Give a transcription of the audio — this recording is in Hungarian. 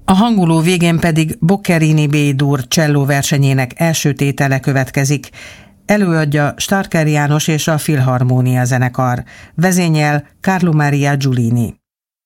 A hanguló végén pedig Boccherini B-dur cselló versenyének első tétele következik. Előadja Starker János és a Filharmónia zenekar. Vezényel Carlo Maria Giulini.